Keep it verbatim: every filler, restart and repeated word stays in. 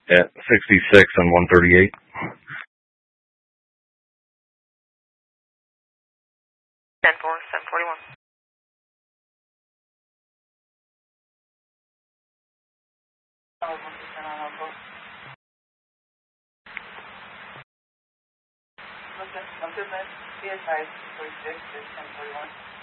at sixty-six and one thirty-eight. ten four, seven forty-one. Okay, I'm good, man. Be advised, forty-six, ten forty-one.